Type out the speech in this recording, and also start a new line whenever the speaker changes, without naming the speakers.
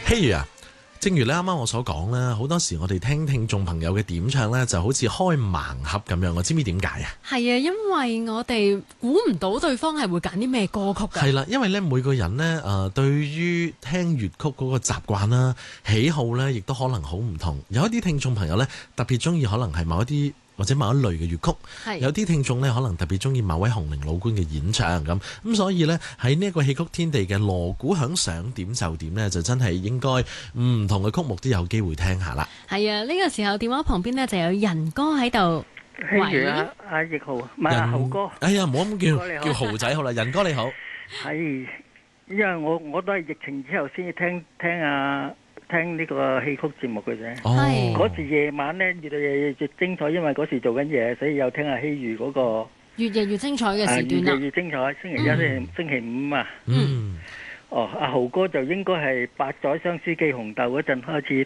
譬如啊，正如你啱啱我所講啦，好多時我哋聽眾朋友嘅點唱咧，就好似開盲盒咁樣。我知唔知點解啊？
係啊，因為我哋估唔到對方係會揀啲咩歌曲㗎。
係啦，因為咧每個人咧對於聽粵曲嗰個習慣啦、喜好咧，亦都可能好唔同。有一啲聽眾朋友咧特別中意可能係某一啲或者某一類嘅粵曲，有啲聽眾咧可能特別中意某位紅伶老倌嘅演唱咁，所以咧喺呢一個戲曲天地嘅鑼鼓響想點就點咧，就真係應該唔同嘅曲目都有機會聽下啦。
係啊，呢個時候電話旁邊呢就有仁哥喺度。
譬如阿奕豪，唔係阿豪哥。
哎呀，唔好咁叫豪仔好啦，仁哥你好。
係，因為我都係疫情之後先聽呢個戲曲節目嘅啫。嗰時夜晚咧越嚟越精彩，因為嗰時做緊嘢，所以又聽下希瑜嗰個
越夜越精彩嘅時段啦。
越夜越精彩，星期一、星期五啊。阿豪哥就應該係八載相思記紅豆嗰陣開始